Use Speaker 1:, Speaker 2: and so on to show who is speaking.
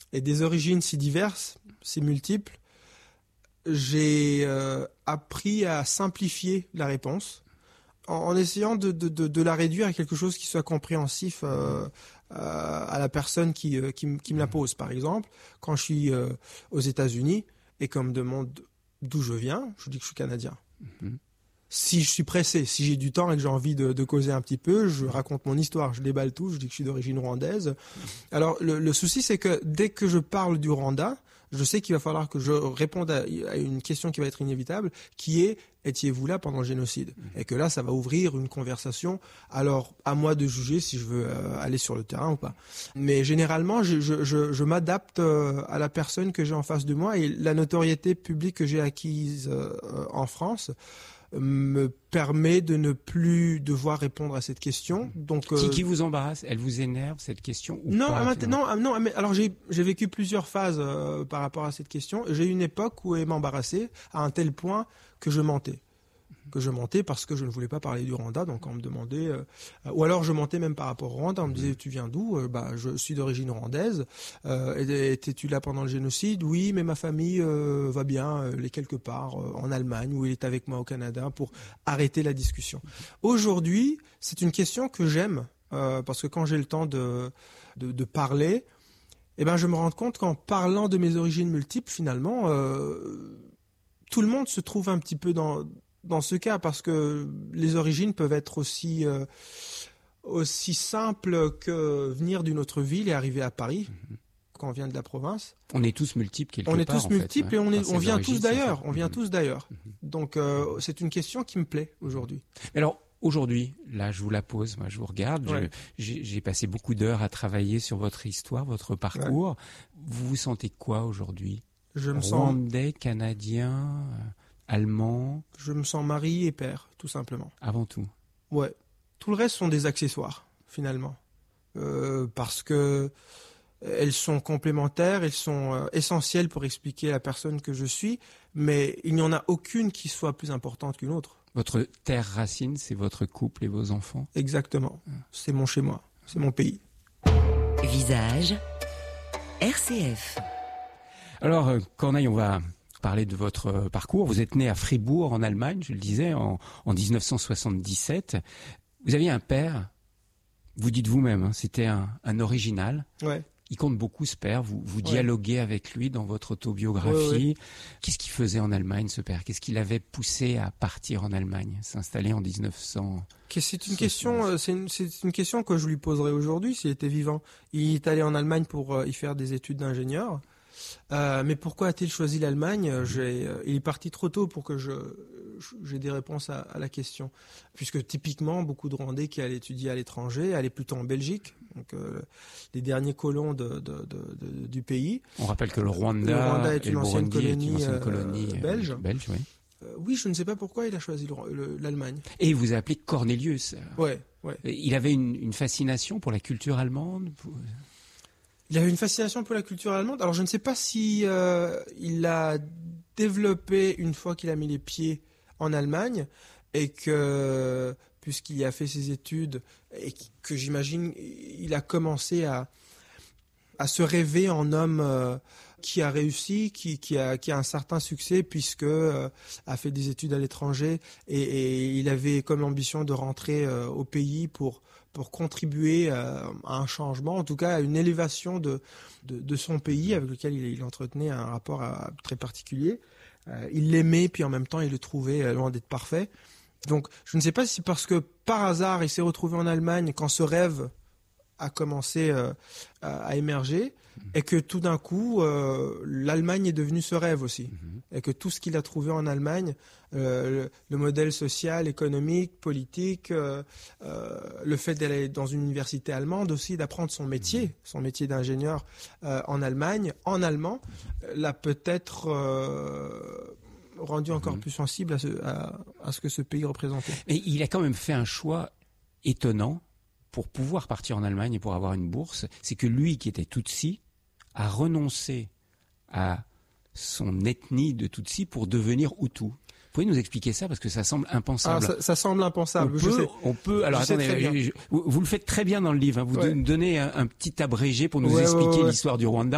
Speaker 1: et des origines si diverses, si multiples, j'ai appris à simplifier la réponse en essayant de la réduire à quelque chose qui soit compréhensif à la personne qui me la pose. Par exemple, quand je suis aux États-Unis et qu'on me demande d'où je viens, je dis que je suis canadien. Si je suis pressé, si j'ai du temps et que j'ai envie de causer un petit peu, je raconte mon histoire, je déballe tout, je dis que je suis d'origine rwandaise. Alors le souci, c'est que dès que je parle du Rwanda, je sais qu'il va falloir que je réponde à une question qui va être inévitable, qui est « étiez-vous là pendant le génocide ?» Et que là, ça va ouvrir une conversation. Alors, à moi de juger si je veux aller sur le terrain ou pas. Mais généralement, je m'adapte à la personne que j'ai en face de moi, et la notoriété publique que j'ai acquise en France me permet de ne plus devoir répondre à cette question. Donc
Speaker 2: qui vous embarrasse? Elle vous énerve, cette question, ou
Speaker 1: non,
Speaker 2: pas?
Speaker 1: Non, mais alors j'ai vécu plusieurs phases par rapport à cette question. J'ai eu une époque où elle m'embarrassait à un tel point que je mentais. Parce que je ne voulais pas parler du Rwanda, donc on me demandait, ou alors je mentais même par rapport au Rwanda, on me disait tu viens d'où? Je suis d'origine rwandaise. Étais-tu là pendant le génocide? Oui, mais ma famille va bien, elle est quelque part en Allemagne, ou elle est avec moi au Canada, pour arrêter la discussion. Aujourd'hui, c'est une question que j'aime, parce que quand j'ai le temps de parler, je me rends compte qu'en parlant de mes origines multiples, finalement, tout le monde se trouve un petit peu dans ce cas, parce que les origines peuvent être aussi simples que venir d'une autre ville et arriver à Paris quand on vient de la province.
Speaker 2: On est tous multiples quelque part.
Speaker 1: On est tous multiples, et on vient tous d'ailleurs.
Speaker 2: On
Speaker 1: vient tous d'ailleurs. Donc c'est une question qui me plaît aujourd'hui.
Speaker 2: Alors aujourd'hui, là je vous la pose, moi je vous regarde, ouais. J'ai passé beaucoup d'heures à travailler sur votre histoire, votre parcours. Ouais. Vous vous sentez quoi aujourd'hui?
Speaker 1: Je me sens
Speaker 2: Rwandais, Canadien, Allemand.
Speaker 1: Je me sens mari et père, tout simplement.
Speaker 2: Avant tout.
Speaker 1: Ouais. Tout le reste sont des accessoires, finalement. Parce que elles sont complémentaires, elles sont essentielles pour expliquer la personne que je suis, mais il n'y en a aucune qui soit plus importante qu'une autre.
Speaker 2: Votre terre racine, c'est votre couple et vos enfants?
Speaker 1: Exactement. C'est mon chez-moi, c'est mon pays.
Speaker 3: Visage RCF.
Speaker 2: Alors, Corneille, on va parler de votre parcours. Vous êtes né à Fribourg, en Allemagne, je le disais, en 1977. Vous aviez un père, vous dites vous-même, hein, c'était un original.
Speaker 1: Ouais.
Speaker 2: Il compte beaucoup, ce père. Vous dialoguez avec lui dans votre autobiographie. Ouais. Qu'est-ce qu'il faisait en Allemagne, ce père? Qu'est-ce qui l'avait poussé à partir en Allemagne, s'installer en 1900?
Speaker 1: C'est une question que je lui poserais aujourd'hui s'il était vivant. Il est allé en Allemagne pour y faire des études d'ingénieur. Mais pourquoi a-t-il choisi l'Allemagne? Il est parti trop tôt pour que j'ai des réponses à la question. Puisque typiquement, beaucoup de Rwandais qui allaient étudier à l'étranger allaient plutôt en Belgique, donc les derniers colons du pays.
Speaker 2: On rappelle que le Rwanda
Speaker 1: est une ancienne colonie belge.
Speaker 2: Oui.
Speaker 1: Oui, je ne sais pas pourquoi il a choisi l'Allemagne.
Speaker 2: Et il vous a appelé Cornelius.
Speaker 1: Ouais.
Speaker 2: Il avait une fascination pour la culture allemande.
Speaker 1: Il avait une fascination pour la culture allemande. Alors je ne sais pas si il l'a développé une fois qu'il a mis les pieds en Allemagne, et que puisqu'il a fait ses études et que j'imagine il a commencé à se rêver en homme qui a réussi, qui a un certain succès, puisque a fait des études à l'étranger, et il avait comme ambition de rentrer au pays pour contribuer à un changement, en tout cas à une élévation de son pays avec lequel il entretenait un rapport très particulier. Il l'aimait, puis en même temps il le trouvait loin d'être parfait. Donc je ne sais pas si parce que par hasard il s'est retrouvé en Allemagne quand ce rêve a commencé à émerger, et que tout d'un coup l'Allemagne est devenue ce rêve aussi, et que tout ce qu'il a trouvé en Allemagne, le modèle social, économique, politique, le fait d'aller dans une université allemande aussi, d'apprendre son métier d'ingénieur en Allemagne, en allemand, l'a peut-être rendu encore plus sensible à ce que ce pays représentait.
Speaker 2: Mais il a quand même fait un choix étonnant pour pouvoir partir en Allemagne et pour avoir une bourse. C'est que lui, qui était Tutsi, a renoncé à son ethnie de Tutsi pour devenir Hutu. Vous pouvez nous expliquer ça, parce que ça semble impensable.
Speaker 1: Ça semble impensable.
Speaker 2: On peut. Alors attendez, vous le faites très bien dans le livre. Hein. Vous donnez un petit abrégé pour nous expliquer l'histoire du Rwanda.